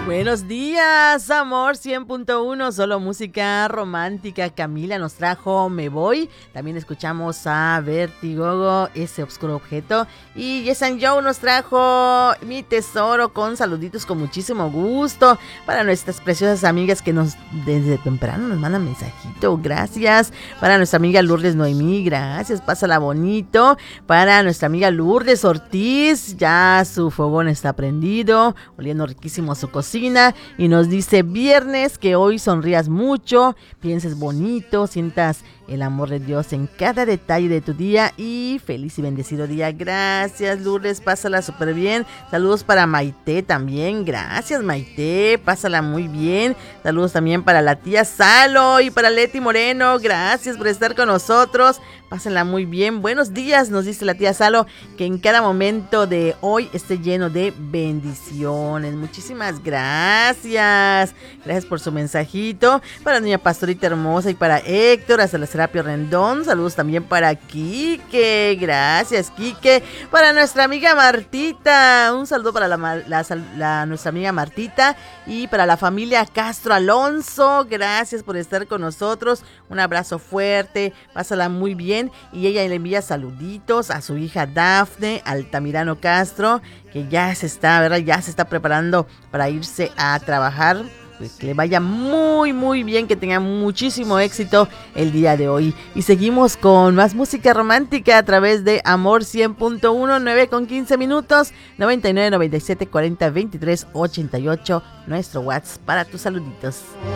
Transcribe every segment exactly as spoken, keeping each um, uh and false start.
Buenos días, amor cien punto uno, solo música romántica. Camila nos trajo Me Voy. También escuchamos a Vertigogo, Ese Oscuro Objeto. Y Yes and Joe nos trajo Mi Tesoro, con saluditos con muchísimo gusto para nuestras preciosas amigas que nos desde temprano nos mandan mensajito. Gracias. Para nuestra amiga Lourdes Noemí, gracias, pásala bonito. Para nuestra amiga Lourdes Ortiz, ya su fogón está prendido, oliendo riquísimo su cocina. Y nos dice: viernes, que hoy sonrías mucho, pienses bonito, sientas el amor de Dios en cada detalle de tu día y feliz y bendecido día. Gracias, Lourdes, pásala súper bien. Saludos para Maite también, gracias Maite, pásala muy bien. Saludos también para la tía Salo y para Leti Moreno, gracias por estar con nosotros. Pásenla muy bien. Buenos días, nos dice la tía Salo, que en cada momento de hoy esté lleno de bendiciones. Muchísimas gracias. Gracias por su mensajito. Para doña Pastorita Hermosa y para Héctor, hasta la Serapio Rendón. Saludos también para Quique. Gracias, Quique. Para nuestra amiga Martita. Un saludo para la, la, la, nuestra amiga Martita y para la familia Castro Alonso. Gracias por estar con nosotros. Un abrazo fuerte. Pásala muy bien. Y ella le envía saluditos a su hija Dafne Altamirano Castro, que ya se está, ¿verdad? Ya se está preparando para irse a trabajar. Pues que le vaya muy muy bien, que tenga muchísimo éxito el día de hoy. Y seguimos con más música romántica a través de Amor cien punto uno, nueve con quince minutos, noventa y nueve, noventa y siete, cuarenta, veintitrés, ochenta y ocho, nuestro WhatsApp para tus saluditos.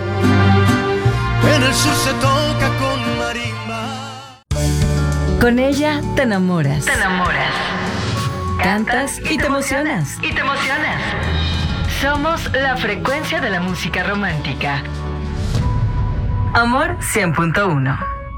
En el sur se toca con marimba. Con ella te enamoras. Te enamoras. Cantas y te emocionas. Y te emocionas. Somos la frecuencia de la música romántica. Amor cien punto uno.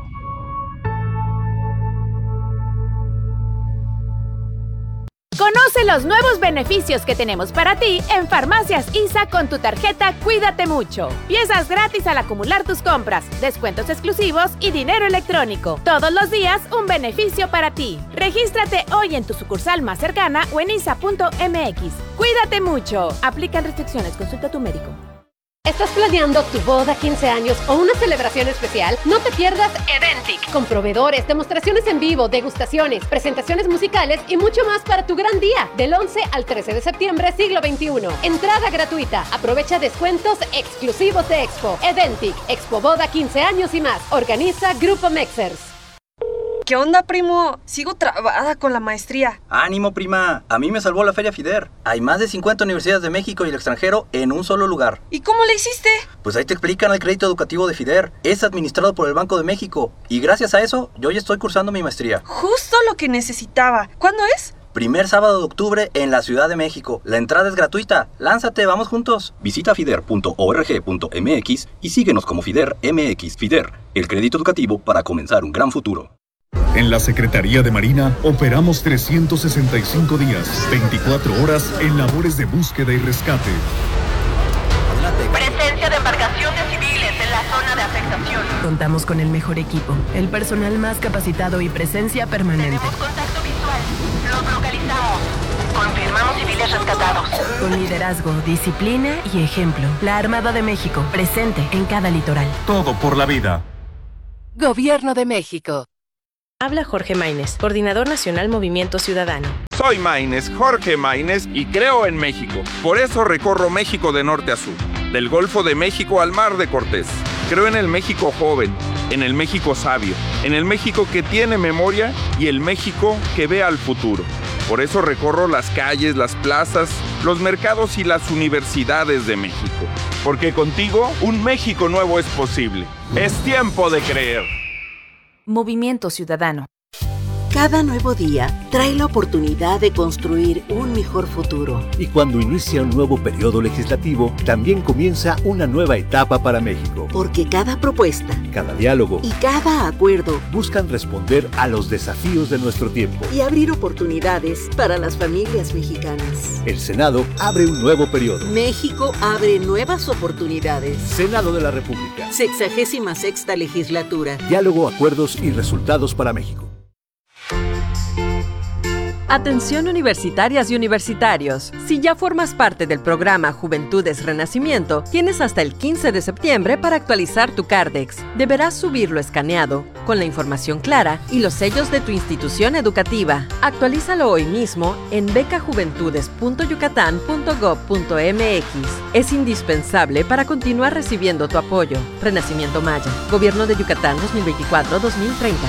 Conoce los nuevos beneficios que tenemos para ti en Farmacias I S A con tu tarjeta Cuídate Mucho. Piezas gratis al acumular tus compras, descuentos exclusivos y dinero electrónico. Todos los días un beneficio para ti. Regístrate hoy en tu sucursal más cercana o en isa punto m x. Cuídate mucho. Aplican restricciones. Consulta a tu médico. ¿Estás planeando tu boda, quince años o una celebración especial? No te pierdas Eventic, con proveedores, demostraciones en vivo, degustaciones, presentaciones musicales y mucho más para tu gran día. Del once al trece de septiembre, siglo veintiuno. Entrada gratuita. Aprovecha descuentos exclusivos de Expo. Eventic, Expo Boda quince años y más. Organiza Grupo Mexers. ¿Qué onda, primo? Sigo trabada con la maestría. ¡Ánimo, prima! A mí me salvó la Feria FIDER. Hay más de cincuenta universidades de México y el extranjero en un solo lugar. ¿Y cómo le hiciste? Pues ahí te explican el crédito educativo de FIDER. Es administrado por el Banco de México. Y gracias a eso, yo ya estoy cursando mi maestría. Justo lo que necesitaba. ¿Cuándo es? Primer sábado de octubre en la Ciudad de México. La entrada es gratuita. ¡Lánzate, vamos juntos! Visita fider punto org punto m x y síguenos como FIDER M X. FIDER, el crédito educativo para comenzar un gran futuro. En la Secretaría de Marina operamos trescientos sesenta y cinco días, veinticuatro horas en labores de búsqueda y rescate. Presencia de embarcaciones civiles en la zona de afectación. Contamos con el mejor equipo, el personal más capacitado y presencia permanente. Tenemos contacto visual. Los localizamos. Confirmamos civiles rescatados. Con liderazgo, disciplina y ejemplo. La Armada de México, presente en cada litoral. Todo por la vida. Gobierno de México. Habla Jorge Maínez, Coordinador Nacional Movimiento Ciudadano. Soy Maínez, Jorge Maínez, y creo en México. Por eso recorro México de norte a sur, del Golfo de México al Mar de Cortés. Creo en el México joven, en el México sabio, en el México que tiene memoria y el México que ve al futuro. Por eso recorro las calles, las plazas, los mercados y las universidades de México. Porque contigo, un México nuevo es posible. Es tiempo de creer. Movimiento Ciudadano. Cada nuevo día trae la oportunidad de construir un mejor futuro. Y cuando inicia un nuevo periodo legislativo, también comienza una nueva etapa para México. Porque cada propuesta, cada diálogo y cada acuerdo buscan responder a los desafíos de nuestro tiempo y abrir oportunidades para las familias mexicanas. El Senado abre un nuevo periodo. México abre nuevas oportunidades. Senado de la República. Sexagésima sexta legislatura. Diálogo, acuerdos y resultados para México. Atención universitarias y universitarios. Si ya formas parte del programa Juventudes Renacimiento, tienes hasta el quince de septiembre para actualizar tu Cardex. Deberás subirlo escaneado, con la información clara y los sellos de tu institución educativa. Actualízalo hoy mismo en beca juventudes punto yucatán punto gob punto m x. Es indispensable para continuar recibiendo tu apoyo. Renacimiento Maya. Gobierno de Yucatán dos mil veinticuatro a dos mil treinta.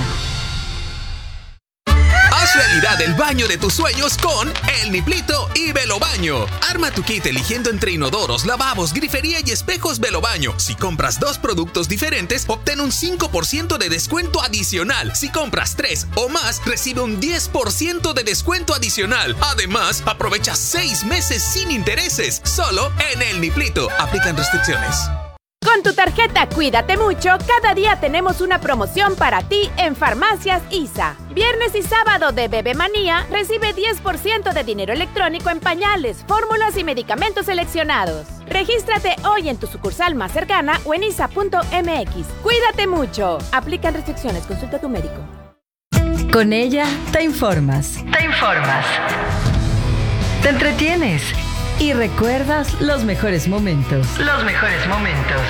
Haz realidad el baño de tus sueños con El Niplito y Velobaño. Arma tu kit eligiendo entre inodoros, lavabos, grifería y espejos Velobaño. Si compras dos productos diferentes, obtén un cinco por ciento de descuento adicional. Si compras tres o más, recibe un diez por ciento de descuento adicional. Además, aprovecha seis meses sin intereses. Solo en El Niplito. Aplican restricciones. Con tu tarjeta Cuídate Mucho, cada día tenemos una promoción para ti en Farmacias I S A. Viernes y sábado de Bebé Manía, recibe diez por ciento de dinero electrónico en pañales, fórmulas y medicamentos seleccionados. Regístrate hoy en tu sucursal más cercana o en isa punto m x. Cuídate mucho. Aplican restricciones. Consulta a tu médico. Con ella te informas. Te informas. Te entretienes. Y recuerdas los mejores momentos. Los mejores momentos.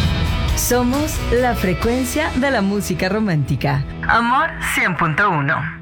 Somos la frecuencia de la música romántica. Amor cien punto uno.